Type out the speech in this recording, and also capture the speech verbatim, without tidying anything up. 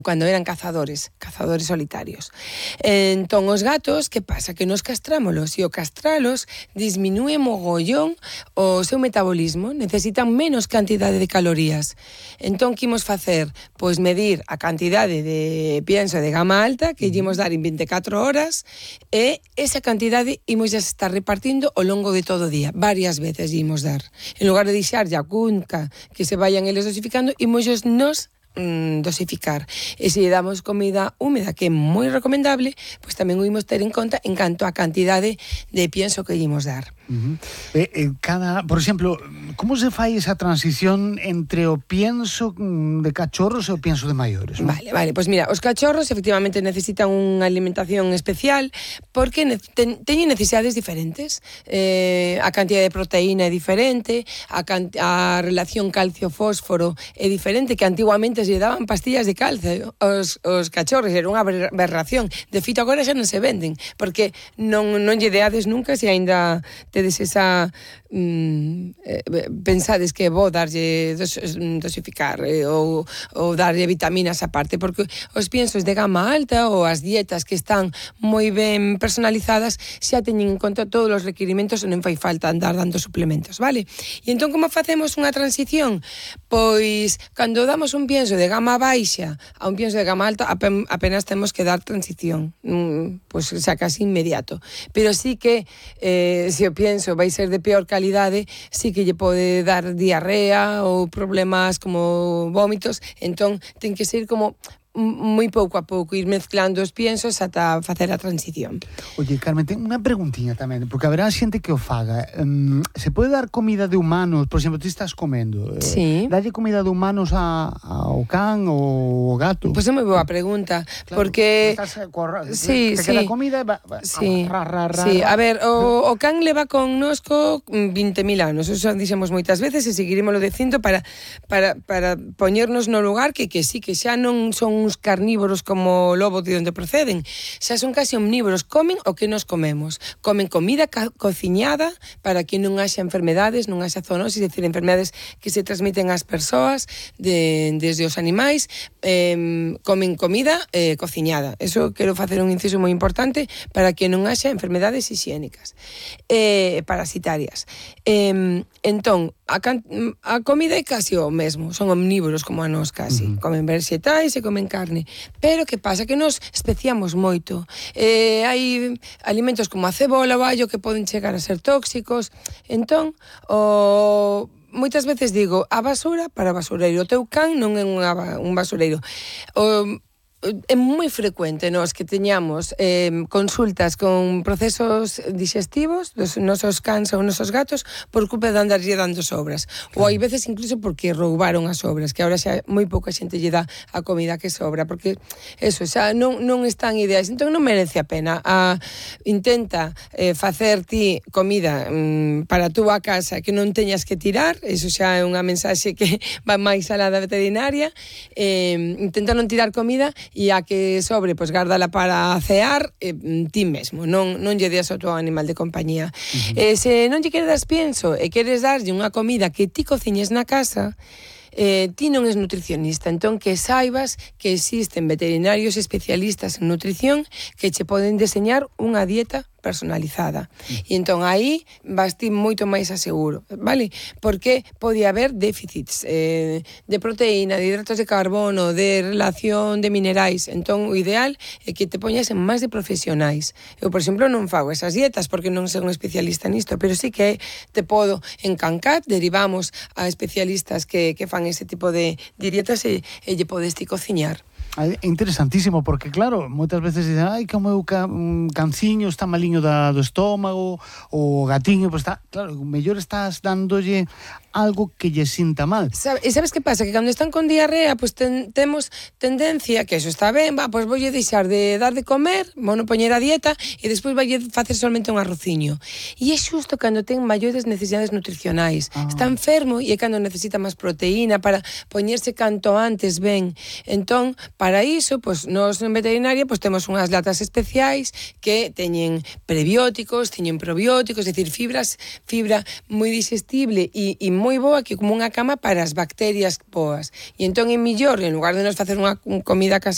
cando eran cazadores, cazadores solitarios. Entón, os gatos, que pasa? Que nos castrámolos, e o castralos disminúe mogollón o seu metabolismo, necesitan menos cantidade de calorías. Entón, que imos facer? Pois medir a cantidade de pienso de gama alta que lle imos dar en vinte e catro horas, e esa cantidade imos ya estar repartindo ao longo de todo o día, varias veces lle imos dar. En lugar de deixar ya cunca que se vayan eles dosificando, imos nos dosificar. E se lle damos comida húmeda, que é moi recomendable, pois tamén o imos ter en conta en canto a cantidade de pienso que lle imos dar. Uh-huh. eh, eh, cada, por exemplo, como se fai esa transición entre o pienso de cachorros e o pienso de maiores? ¿No? Vale, vale, pois mira, os cachorros efectivamente necesitan unha alimentación especial porque ne ten, teñen necesidades diferentes. Eh, a cantidad de proteína é diferente, a, can a relación calcio-fósforo é diferente, que antiguamente se lle daban pastillas de calcio os, os cachorros, era unha aberración. De feito, agora xa non se venden, porque non, non lle deades nunca se aínda tedes esa mm, eh, pensades que é bo darlle dos, dosificar eh, ou, ou darlle vitaminas aparte, porque os piensos de gama alta ou as dietas que están moi ben personalizadas xa teñen en conta todos os requirimentos e non fai falta andar dando suplementos, vale? E entón, como facemos unha transición? Pois, cando damos un pienso de gama baixa a un pienso de gama alta, apenas temos que dar transición, mm, pois xa casi inmediato. Pero sí que, eh, se o pienso vai ser de peor calidade, sí que lle pode dar diarrea ou problemas como vómitos, entón ten que ser como moi pouco a pouco, ir mezclando os piensos ata facer a transición. Oye, Carmen, ten unha preguntiña tamén, porque haberá xente que o faga. Um, se pode dar comida de humanos? Por exemplo, ti estás comendo. Sí. Eh, dalle comida de humanos a, ao can ou ao gato? Pois pues é moi boa pregunta, claro, porque... Estás corra, sí, te sí. queda comida e va, va, sí. ra, ra, ra, sí. ra. A ver, o, o can leva connosco vinte mil anos, eso dixemos moitas veces e seguirímoslo dicindo para, para, para poñernos no lugar que, que sí, que xa non son uns carnívoros como o lobo de onde proceden, xa son casi omnívoros, comen o que nos comemos, comen comida co cociñada para que non haxa enfermedades, non haxa zoonosis, é dicir, enfermedades que se transmiten ás persoas de, desde os animais, eh, comen comida eh, cociñada. Eso quero facer un inciso moi importante para que non haxa enfermedades higiénicas eh, parasitarias. Eh, entón, a, can, a comida é casi o mesmo, son omnívoros como a nós casi, uh-huh. comen vegetais e comen carne, pero que pasa? Que nos especiamos moito. Eh, hai alimentos como a cebola, o allo que poden chegar a ser tóxicos, entón, o... moitas veces digo, a basura para basureiro, o teu can non é unha, un basureiro. O... é moi frecuente nós que teñamos eh, consultas con procesos digestivos dos nosos cans ou nosos gatos por culpa de andarlle dando sobras. Claro. Ou hai veces incluso porque roubaron as sobras, que agora xa moi pouca xente lle dá a comida que sobra, porque eso xa non, non están ideais, entón non merece a pena. A, intenta eh, facer ti comida mm, para a túa casa que non teñas que tirar, eso xa é unha mensaxe que va máis alá da veterinaria. Eh, intenta non tirar comida e a que sobre, pois gárdala para cear eh, ti mesmo, non, non lle des ao teu animal de compañía. Uh-huh. eh, se non lle queres pienso e queres darlle unha comida que ti cociñes na casa, eh, ti non és nutricionista, entón que saibas que existen veterinarios especialistas en nutrición que che poden deseñar unha dieta personalizada. E entón aí vas ti moito máis aseguro, vale? Porque pode haber déficits eh, de proteína, de hidratos de carbono, de relación de minerais. Entón o ideal é que te poñas en máis de profesionais. Eu, por exemplo, non fago esas dietas porque non son especialista nisto, pero sí que te podo en Cancat, derivamos a especialistas que, que fan ese tipo de, de dietas e, e lle podes ti cociñar. É interesantísimo, porque claro, moitas veces dicen, ai, que o meu ca, um, canciño está maliño da, do estómago, o gatiño, pois está, claro, mellor estás dándolle algo que lle sinta mal. Sabe, e sabes que pasa? Que cando están con diarrea, pois ten, temos tendencia, que eso está ben, va, pois voulle deixar de dar de comer, vou non poñer a dieta, e despois vai facer solamente un arrociño. E é xusto cando ten maiores necesidades nutricionais. Ah. Está enfermo e é cando necesita máis proteína para poñerse canto antes ben. Entón, para iso, pois, nós en veterinaria pois, temos unhas latas especiais que teñen prebióticos, teñen probióticos, é dicir, fibras, fibra moi digestible e, e moi boa, que como unha cama para as bacterias boas. E entón é millor, en lugar de nos facer unha comida casera,